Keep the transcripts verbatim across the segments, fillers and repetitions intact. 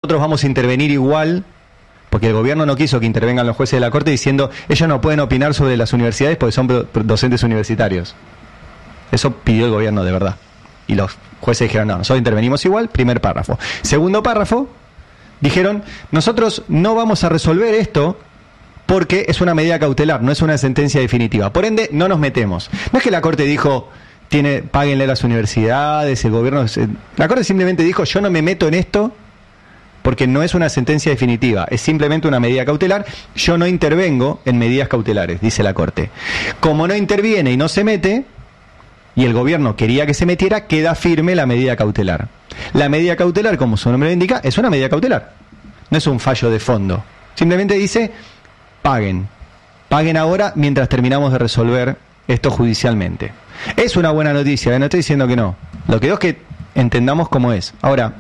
nosotros vamos a intervenir igual, porque el gobierno no quiso que intervengan los jueces de la Corte diciendo, ellos no pueden opinar sobre las universidades porque son docentes universitarios. Eso pidió el gobierno de verdad. Y los jueces dijeron, no, nosotros intervenimos igual, primer párrafo. Segundo párrafo, dijeron, nosotros no vamos a resolver esto porque es una medida cautelar, no es una sentencia definitiva. Por ende, no nos metemos. No es que la Corte dijo, tiene, páguenle a las universidades, el gobierno... La Corte simplemente dijo, yo no me meto en esto porque no es una sentencia definitiva, es simplemente una medida cautelar, yo no intervengo en medidas cautelares, dice la Corte. Como no interviene y no se mete, y el gobierno quería que se metiera, queda firme la medida cautelar. La medida cautelar, como su nombre lo indica, es una medida cautelar, no es un fallo de fondo. Simplemente dice, paguen, paguen ahora mientras terminamos de resolver esto judicialmente. Es una buena noticia, ¿eh? No estoy diciendo que no. Lo que digo es que entendamos cómo es. Ahora,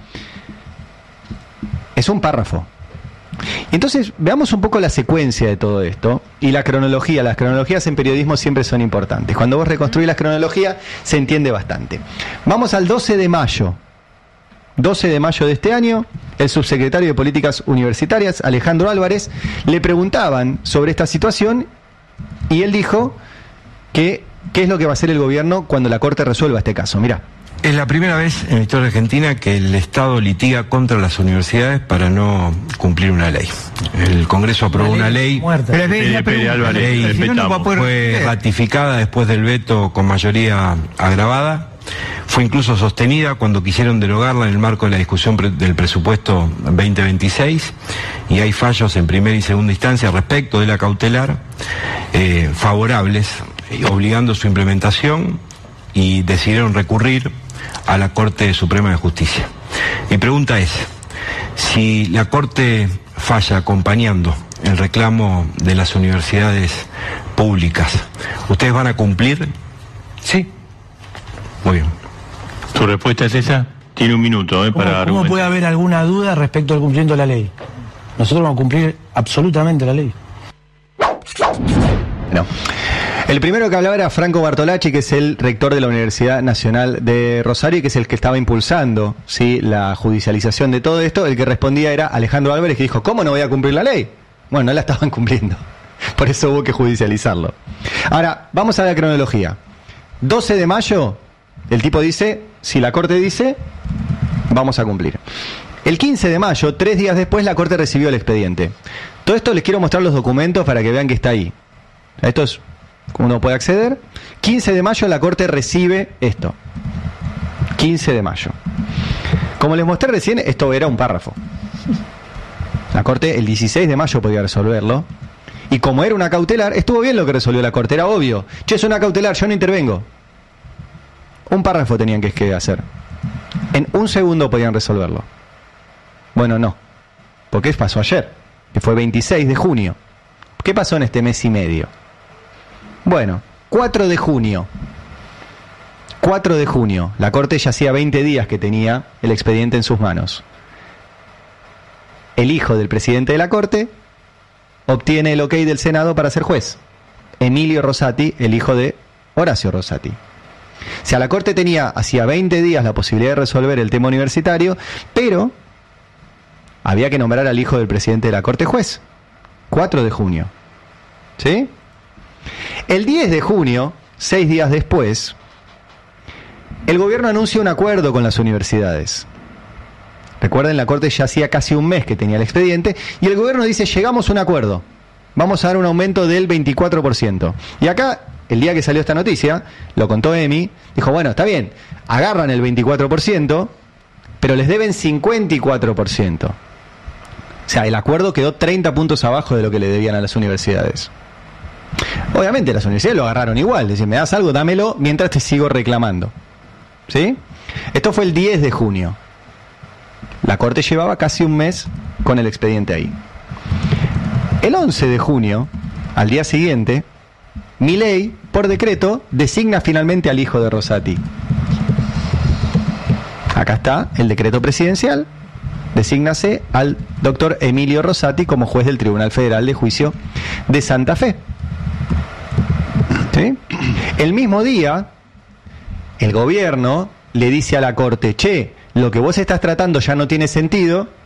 es un párrafo. Entonces, veamos un poco la secuencia de todo esto y la cronología. Las cronologías en periodismo siempre son importantes. Cuando vos reconstruís las cronologías, se entiende bastante. Vamos al doce de mayo. doce de mayo de este año, el subsecretario de Políticas Universitarias, Alejandro Álvarez, le preguntaban sobre esta situación y él dijo que qué es lo que va a hacer el gobierno cuando la Corte resuelva este caso. Mirá. Es la primera vez en la historia argentina que el Estado litiga contra las universidades para no cumplir una ley. El Congreso aprobó una ley, una ley, la ley fue ratificada después del veto con mayoría agravada. Fue incluso sostenida cuando quisieron derogarla en el marco de la discusión pre- del presupuesto veinte veintiséis, y hay fallos en primera y segunda instancia respecto de la cautelar eh, favorables, obligando su implementación, y decidieron recurrir a la Corte Suprema de Justicia. Mi pregunta es, si la Corte falla acompañando el reclamo de las universidades públicas, ¿ustedes van a cumplir? Sí. Muy bien. ¿Tu respuesta es esa? Tiene un minuto eh, para ¿Cómo, ¿Cómo puede haber alguna duda respecto al cumplimiento de la ley? Nosotros vamos a cumplir absolutamente la ley. No. El primero que hablaba era Franco Bartolacci, que es el rector de la Universidad Nacional de Rosario y que es el que estaba impulsando, ¿sí?, la judicialización de todo esto. El que respondía era Alejandro Álvarez, que dijo, ¿cómo no voy a cumplir la ley? Bueno, no la estaban cumpliendo. Por eso hubo que judicializarlo. Ahora, vamos a la cronología. doce de mayo, el tipo dice, si la Corte dice, vamos a cumplir. El quince de mayo, tres días después, la Corte recibió el expediente. Todo esto les quiero mostrar los documentos para que vean que está ahí. Esto es, uno puede acceder. quince de mayo la Corte recibe esto. quince de mayo. Como les mostré recién, esto era un párrafo. La Corte el dieciséis de mayo podía resolverlo. Y como era una cautelar, estuvo bien lo que resolvió la Corte, era obvio. Che, es una cautelar, yo no intervengo. Un párrafo tenían que hacer. En un segundo podían resolverlo. Bueno, no. Porque pasó ayer, que fue veintiséis de junio. ¿Qué pasó en este mes y medio? Bueno, cuatro de junio. cuatro de junio. La Corte ya hacía veinte días que tenía el expediente en sus manos. El hijo del presidente de la Corte obtiene el ok del Senado para ser juez. Emilio Rosati, el hijo de Horacio Rosati. O sea, la Corte tenía hacía veinte días la posibilidad de resolver el tema universitario, pero había que nombrar al hijo del presidente de la Corte juez. cuatro de junio. ¿Sí? El diez de junio, seis días después, el gobierno anuncia un acuerdo con las universidades. Recuerden, la Corte ya hacía casi un mes que tenía el expediente y el gobierno dice, llegamos a un acuerdo, vamos a dar un aumento del veinticuatro por ciento. Y acá, el día que salió esta noticia, lo contó Emi, dijo, bueno, está bien, agarran el veinticuatro por ciento, pero les deben cincuenta y cuatro por ciento. O sea, el acuerdo quedó treinta puntos abajo de lo que le debían a las universidades. Obviamente las universidades lo agarraron igual, decir, me das algo, dámelo mientras te sigo reclamando. ¿Sí? Esto fue el diez de junio. La Corte llevaba casi un mes con el expediente ahí. El once de junio, al día siguiente, Milei, por decreto, designa finalmente al hijo de Rosati. Acá está el decreto presidencial. Desígnase al doctor Emilio Rosati como juez del Tribunal Federal de Juicio de Santa Fe. ¿Sí? El mismo día, el gobierno le dice a la Corte, che, lo que vos estás tratando ya no tiene sentido,